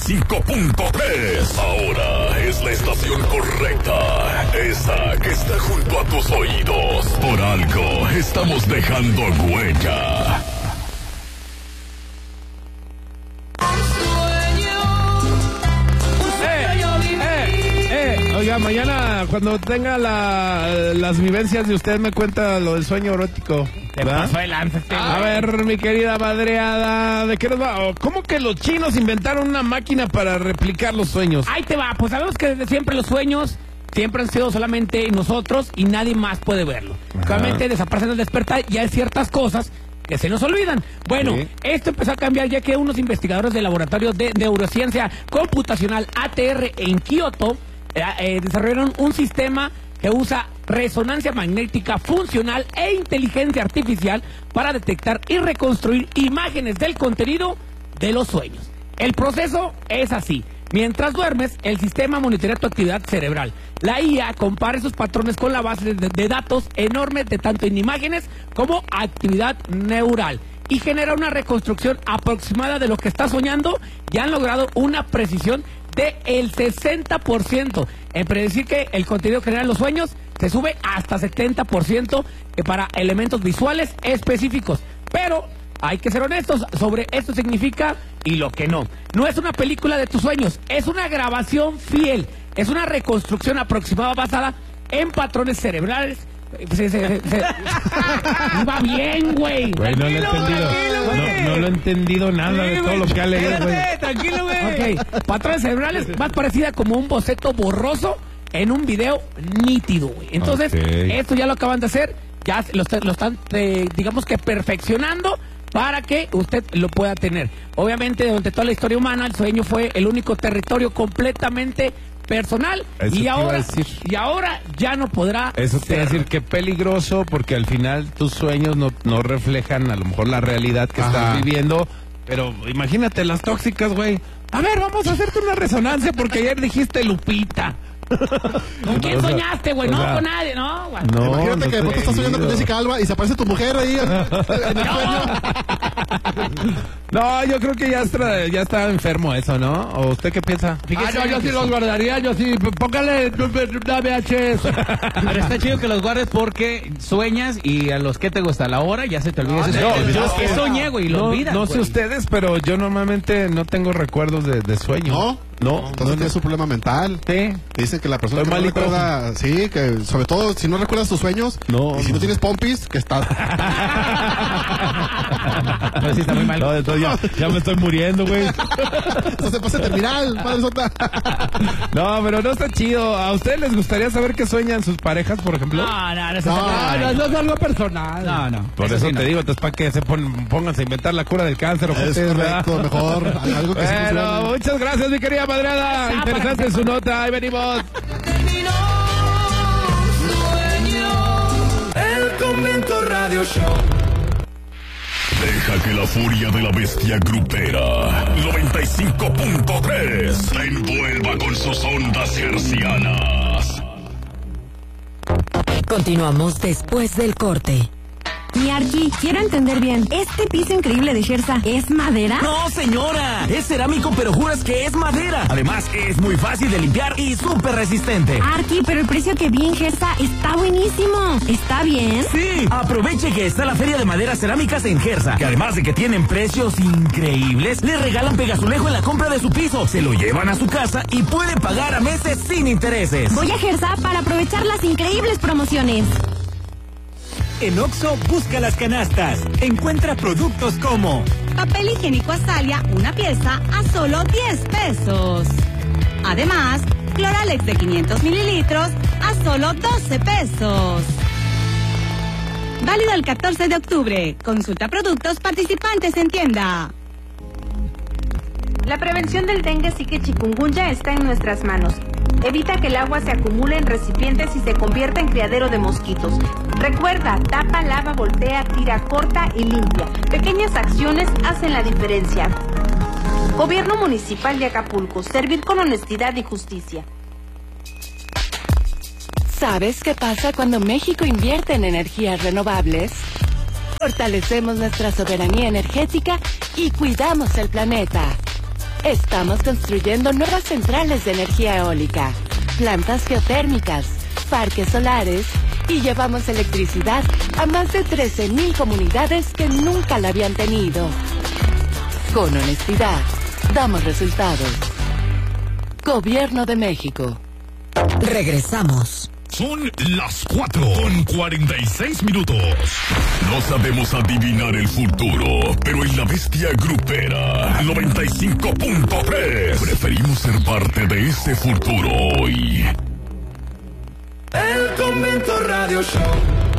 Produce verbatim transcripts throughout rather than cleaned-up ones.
cinco punto tres. Ahora es la estación correcta. Esa que está junto a tus oídos. Por algo estamos dejando huella. Oiga, mañana cuando tenga la, las vivencias de usted me cuenta lo del sueño erótico. Te pasó adelante. A ver, mi querida madreada, ¿de qué nos va? ¿Cómo que los chinos inventaron una máquina para replicar los sueños? Ahí te va, pues sabemos que desde siempre los sueños siempre han sido solamente nosotros y nadie más puede verlo. Realmente desaparecen al despertar y hay ciertas cosas que se nos olvidan. Bueno, sí. Esto empezó a cambiar ya que unos investigadores del Laboratorio de Neurociencia Computacional A T R en Kioto eh, eh, desarrollaron un sistema que usa resonancia magnética funcional e inteligencia artificial para detectar y reconstruir imágenes del contenido de los sueños. El proceso es así. Mientras duermes, el sistema monitorea tu actividad cerebral. La I A compara esos patrones con la base de, de datos enormes de tanto en imágenes como actividad neural y genera una reconstrucción aproximada de lo que estás soñando y han logrado una precisión del sesenta por ciento. En predecir que el contenido que generan los sueños se sube hasta setenta por ciento para elementos visuales específicos. Pero hay que ser honestos sobre esto significa y lo que no. No es una película de tus sueños, es una grabación fiel, es una reconstrucción aproximada basada en patrones cerebrales. Se, se, se, se... Va bien, güey. Güey, no lo he entendido. No, no lo he entendido nada sí, de todo lo que ha leído, güey. Tranquilo, güey. Ok, patrones cerebrales más parecida como un boceto borroso en un video nítido, güey. Entonces, okay. Esto ya lo acaban de hacer, ya lo, lo están, eh, digamos que perfeccionando para que usted lo pueda tener. Obviamente, durante toda la historia humana, el sueño fue el único territorio completamente personal. Eso y ahora y ahora ya no podrá. Eso te iba a decir, qué peligroso, porque al final tus sueños no, no reflejan a lo mejor la realidad que Ajá. estás viviendo. Pero imagínate las tóxicas, güey. A ver, vamos a hacerte una resonancia porque ayer dijiste Lupita. ¿Con quién soñaste, güey? No, sea, con nadie, no, güey. No, imagínate no que de pronto estás soñando con Jessica Alba y se aparece tu mujer ahí en, en el sueño. No, yo creo que ya está, ya está enfermo eso, ¿no? ¿O usted qué piensa? Fíjese, ah, no, yo sí los guardaría, yo sí. Póngale una V H S. Pero está chido que los guardes porque sueñas y a los que te gusta la hora ya se te olvida. No, ese no, yo, yo es que soñé, güey, y lo no, olvidas. No sé güey. ustedes, pero yo normalmente no tengo recuerdos de, de sueño. ¿No? No, entonces no, tienes un problema mental. Sí. Dicen que la persona Estoy que no recuerda, sí, que sobre todo si no recuerdas tus sueños, no, y si no, no tienes pompis, que estás. Pero sí está muy mal. No, entonces ya, ya me estoy muriendo, güey. Eso se pasa terminal, padre Sota. No, pero no está chido. ¿A ustedes les gustaría saber qué sueñan sus parejas, por ejemplo? No, no, no, no, no, no, no es algo personal. No, no. Por eso, eso sí te no. digo, entonces para que se pon, pónganse a inventar la cura del cáncer. Es ustedes, correcto, mejor. Algo que bueno, sí muchas gracias, mi querida madreada. Interesante su nota. Ahí venimos. El Convento Radio Show. Deja que la furia de la bestia grupera noventa y cinco punto tres te envuelva con sus ondas hercianas. Continuamos después del corte. Mi Archie, quiero entender bien, ¿este piso increíble de Shersa es madera? No, señora, es cerámico, pero juras que es madera. Además, es muy fácil de limpiar y súper resistente. Archie, pero el precio que vi en Shersa está buenísimo. ¿Está bien? Sí, aproveche que está la Feria de Maderas Cerámicas en Shersa, que además de que tienen precios increíbles, le regalan pegazulejo en la compra de su piso, se lo llevan a su casa y puede pagar a meses sin intereses. Voy a Shersa para aprovechar las increíbles promociones. En Oxxo, busca las canastas. Encuentra productos como papel higiénico Azalia, una pieza a solo diez pesos. Además, Cloralex de quinientos mililitros a solo doce pesos. Válido el catorce de octubre. Consulta productos participantes en tienda. La prevención del dengue, zika y chikungunya está en nuestras manos. Evita que el agua se acumule en recipientes y se convierta en criadero de mosquitos. Recuerda, tapa, lava, voltea, tira, corta y limpia. Pequeñas acciones hacen la diferencia. Gobierno Municipal de Acapulco. Servir con honestidad y justicia. ¿Sabes qué pasa cuando México invierte en energías renovables? Fortalecemos nuestra soberanía energética y cuidamos el planeta. Estamos construyendo nuevas centrales de energía eólica, plantas geotérmicas, parques solares y llevamos electricidad a más de trece mil comunidades que nunca la habían tenido. Con honestidad, damos resultados. Gobierno de México. Regresamos. Son las cuatro con cuarenta y seis minutos. No sabemos adivinar el futuro, pero en la bestia grupera noventa y cinco punto tres preferimos ser parte de ese futuro hoy. El Convento Radio Show.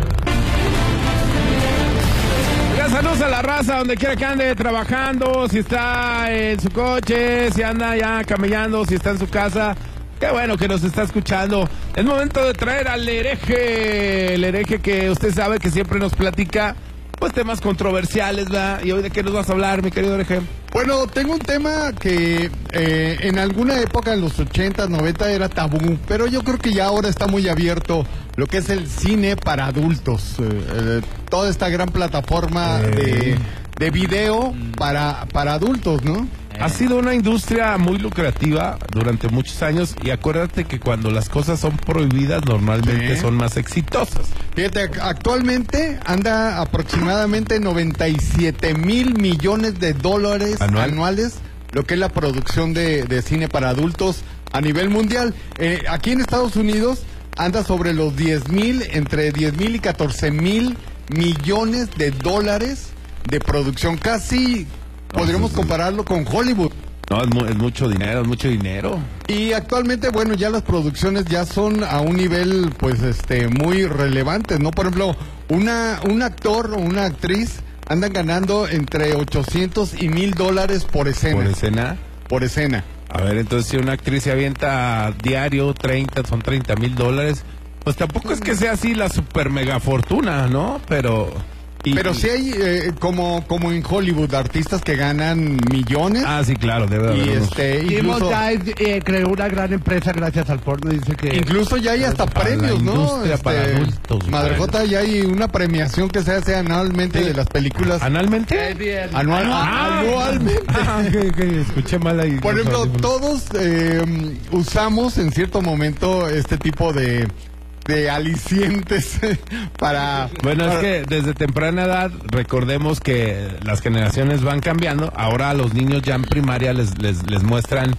Ya saludos a la raza donde quiera que ande trabajando, si está en su coche, si anda ya camellando, si está en su casa. Qué bueno que nos está escuchando. Es momento de traer al hereje, el hereje que usted sabe que siempre nos platica pues temas controversiales, ¿verdad? ¿Y hoy de qué nos vas a hablar, mi querido hereje? Bueno, tengo un tema que eh, en alguna época, en los ochenta, noventa, era tabú, pero yo creo que ya ahora está muy abierto lo que es el cine para adultos. Eh, eh, toda esta gran plataforma eh. de, de video para, para adultos, ¿no? Ha sido una industria muy lucrativa durante muchos años y acuérdate que cuando las cosas son prohibidas normalmente sí. son más exitosas. Fíjate, actualmente anda aproximadamente noventa y siete mil millones de dólares ¿Anual? anuales, lo que es la producción de, de cine para adultos a nivel mundial. Eh, aquí en Estados Unidos anda sobre los diez mil, entre diez mil y catorce mil millones de dólares de producción, casi... Podríamos compararlo con Hollywood. No, es, mu es mucho dinero, es mucho dinero. Y actualmente, bueno, ya las producciones ya son a un nivel, pues, este, muy relevante, ¿no? Por ejemplo, una, un actor o una actriz andan ganando entre ochocientos y mil dólares por escena. ¿Por escena? Por escena. A ver, entonces, si una actriz se avienta diario treinta, son treinta mil dólares, pues tampoco es que sea así la super mega fortuna, ¿no? Pero... Y, Pero sí hay, eh, como como en Hollywood, artistas que ganan millones. Ah, sí, claro, debe haber. Y este, incluso, ya eh, creó una gran empresa gracias al porno, dice que... Incluso ya hay hasta premios, ¿no? Este, para adultos. Madrejota, ya hay una premiación que se hace anualmente sí. de las películas. ¿Anualmente? Anual, ah, anualmente. Ah, que, que escuché mal ahí. Por ejemplo, todos eh, usamos en cierto momento este tipo de... de alicientes para... Bueno, para... es que desde temprana edad, recordemos que las generaciones van cambiando. Ahora a los niños ya en primaria les, les, les muestran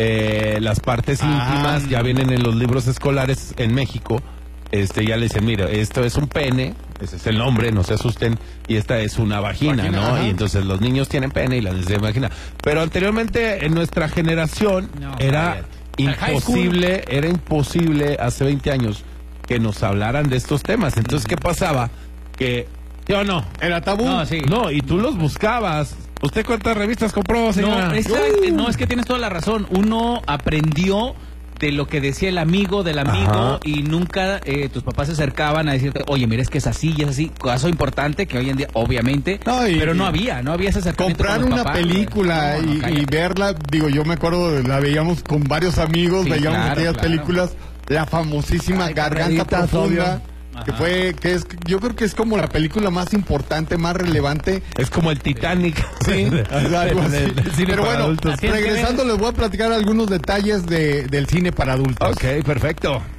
eh, las partes ah. íntimas, ya vienen en los libros escolares en México. Este, ya le dicen, mira, esto es un pene, ese es el nombre, no se asusten, y esta es una vagina, vagina ¿no? Ajá. Y entonces los niños tienen pene y las niñas vagina. Pero anteriormente, en nuestra generación, no, era imposible, era imposible hace veinte años que nos hablaran de estos temas. Entonces, ¿qué pasaba? Que yo no. Era tabú. No, sí. No, y tú los buscabas. ¿Usted cuántas revistas compró, señora? No, es, uh. no, es que tienes toda la razón. Uno aprendió de lo que decía el amigo del amigo. Ajá. Y nunca eh, tus papás se acercaban a decirte, oye, mira, es que es así y es así. Caso importante que hoy en día, obviamente, no, y, pero no había, no había ese acercamiento. Comprar una papás, película no, no, y, y verla, digo, yo me acuerdo, la veíamos con varios amigos, sí, veíamos claro, aquellas claro. películas. La famosísima Ay, Garganta Profunda, que fue, que es, yo creo que es como la película más importante, más relevante. Es como el Titanic. Sí, algo así. Pero bueno, adultos. regresando les voy a platicar algunos detalles de, del cine para adultos. Ok, perfecto.